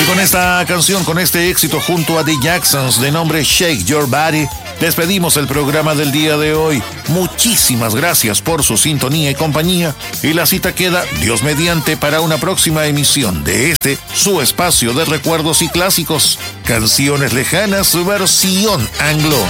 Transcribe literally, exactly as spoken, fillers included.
con esta canción, con este éxito junto a The Jacksons de nombre Shake Your Body, despedimos el programa del día de hoy. Muchísimas gracias por su sintonía y compañía. Y la cita queda, Dios mediante, para una próxima emisión de este, su espacio de recuerdos y clásicos. Canciones lejanas, versión anglo.